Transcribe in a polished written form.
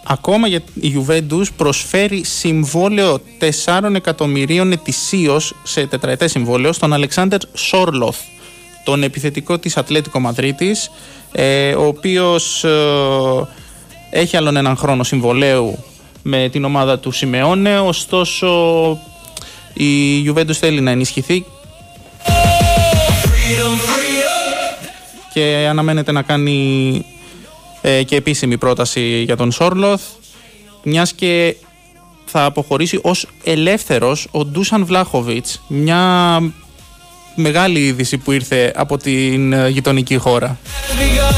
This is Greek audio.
Ακόμα η Juventus προσφέρει συμβόλαιο 4 εκατομμυρίων ετησίως σε τετραετές συμβόλαιο στον Αλεξάντερ Σόρλοθ, τον επιθετικό της Ατλέτικο Μαδρίτης, ο οποίος έχει άλλον έναν χρόνο συμβολαίου με την ομάδα του Σιμεώνε. Ωστόσο η Juventus θέλει να ενισχυθεί και αναμένεται να κάνει και επίσημη πρόταση για τον Σόρλοθ, μιας και θα αποχωρήσει ως ελεύθερος ο Ντούσαν Βλάχοβιτς, μια μεγάλη είδηση που ήρθε από την γειτονική χώρα.